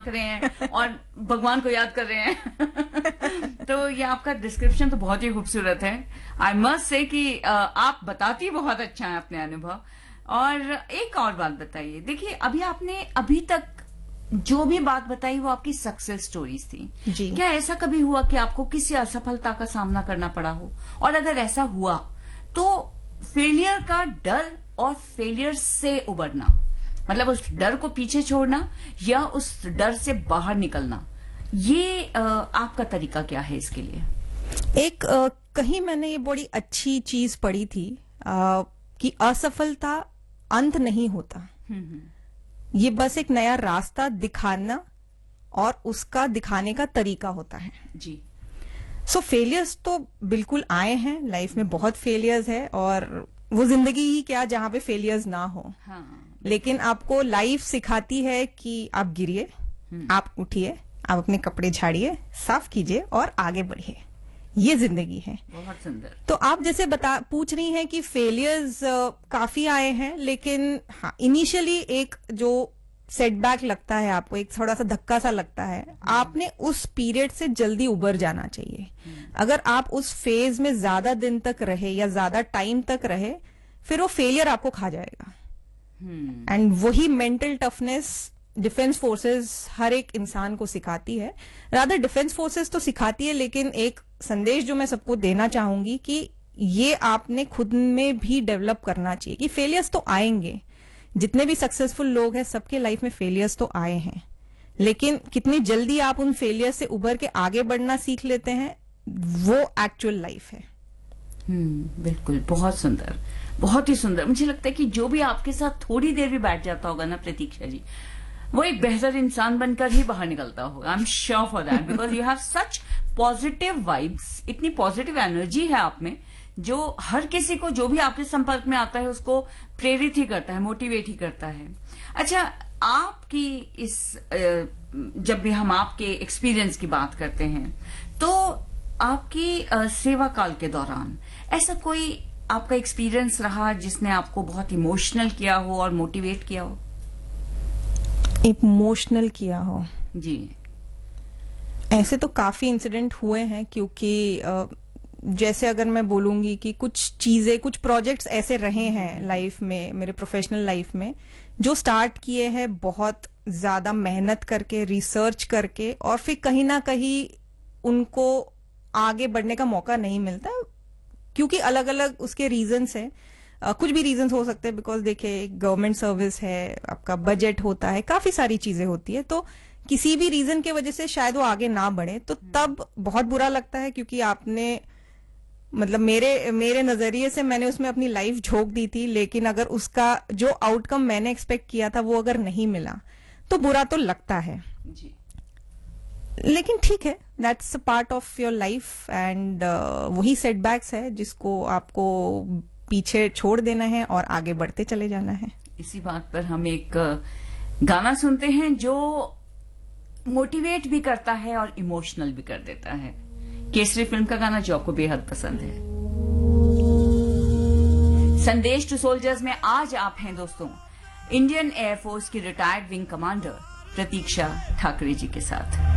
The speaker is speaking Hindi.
रहे हैं और भगवान को याद कर रहे हैं। तो ये आपका डिस्क्रिप्शन तो बहुत ही खूबसूरत है। आई मस्ट से कि आप बताती बहुत अच्छा है अपने अनुभव। और एक और बात बताइए, देखिए अभी आपने अभी तक जो भी बात बताई वो आपकी सक्सेस स्टोरीज थी जी। क्या ऐसा कभी हुआ कि आपको किसी असफलता का सामना करना पड़ा हो, और अगर ऐसा हुआ तो फेलियर का डर और फेलियर से उबरना, मतलब उस डर को पीछे छोड़ना या उस डर से बाहर निकलना, ये आपका तरीका क्या है इसके लिए? एक कहीं मैंने ये बड़ी अच्छी चीज पढ़ी थी कि असफलता अंत नहीं होता, ये बस एक नया रास्ता दिखाना और उसका दिखाने का तरीका होता है जी। सो फेलियर्स तो बिल्कुल आए हैं लाइफ में, बहुत फेलियर्स है, और वो जिंदगी ही क्या जहां पे फेलियर्स ना हो। हाँ। लेकिन आपको लाइफ सिखाती है कि आप गिरिए, आप उठिए, आप अपने कपड़े झाड़िए, साफ कीजिए और आगे बढ़िए, ये जिंदगी है। बहुत सुंदर। तो आप जैसे पूछ रही हैं कि फेलियर्स काफी आए हैं, लेकिन हाँ इनिशियली एक जो सेटबैक लगता है आपको, एक थोड़ा सा धक्का सा लगता है, आपने उस पीरियड से जल्दी उबर जाना चाहिए। अगर आप उस फेज में ज्यादा दिन तक रहे या ज्यादा टाइम तक रहे, फिर वो फेलियर आपको खा जाएगा। एंड वही मेंटल टफनेस डिफेंस फोर्सेस हर एक इंसान को सिखाती है। रादर डिफेंस फोर्सेस तो सिखाती है, लेकिन एक संदेश जो मैं सबको देना चाहूंगी कि ये आपने खुद में भी डेवलप करना चाहिए कि फेलियर्स तो आएंगे। जितने भी सक्सेसफुल लोग हैं सबके लाइफ में फेलियर्स तो आए हैं, लेकिन कितनी जल्दी आप उन फेलियर से उभर के आगे बढ़ना सीख लेते हैं, वो एक्चुअल लाइफ है। बिल्कुल, बहुत सुंदर, बहुत ही सुंदर। मुझे लगता है कि जो भी आपके साथ थोड़ी देर भी बैठ जाता होगा ना प्रतीक्षा जी, वो एक बेहतर इंसान बनकर ही बाहर निकलता होगा। I am sure for that, because you have such positive vibes, इतनी पॉजिटिव एनर्जी है आप में, जो हर किसी को जो भी आपके संपर्क में आता है उसको प्रेरित ही करता है, मोटिवेट ही करता है। अच्छा, आपकी इस जब भी हम आपके एक्सपीरियंस की बात करते हैं, तो आपकी सेवा काल के दौरान ऐसा कोई आपका एक्सपीरियंस रहा जिसने आपको बहुत इमोशनल किया हो और मोटिवेट किया हो? इमोशनल किया हो जी। ऐसे तो काफी इंसिडेंट हुए हैं, क्योंकि जैसे अगर मैं बोलूंगी कि कुछ चीजें, कुछ प्रोजेक्ट्स ऐसे रहे हैं लाइफ में, मेरे प्रोफेशनल लाइफ में, जो स्टार्ट किए हैं बहुत ज्यादा मेहनत करके, रिसर्च करके, और फिर कहीं ना कहीं उनको आगे बढ़ने का मौका नहीं मिलता, क्योंकि अलग अलग उसके रीजंस हैं। कुछ भी रीजंस हो सकते हैं, बिकॉज देखिए गवर्नमेंट सर्विस है, आपका बजट होता है, काफी सारी चीजें होती है, तो किसी भी रीजन की वजह से शायद वो आगे ना बढ़े, तो तब बहुत बुरा लगता है, क्योंकि आपने मतलब मेरे नजरिए से मैंने उसमें अपनी लाइफ झोंक दी थी, लेकिन अगर उसका जो आउटकम मैंने एक्सपेक्ट किया था वो अगर नहीं मिला तो बुरा तो लगता है जी। लेकिन ठीक है, that's a part of your life, and वही सेटबैक्स है जिसको आपको पीछे छोड़ देना है और आगे बढ़ते चले जाना है। इसी बात पर हम एक गाना सुनते हैं जो मोटिवेट भी करता है और इमोशनल भी कर देता है। केसरी फिल्म का गाना जो आपको बेहद पसंद है। संदेश टू सोल्जर्स में आज आप हैं दोस्तों इंडियन एयरफोर्स की रिटायर्ड विंग कमांडर प्रतीक्षा ठाकरे जी के साथ।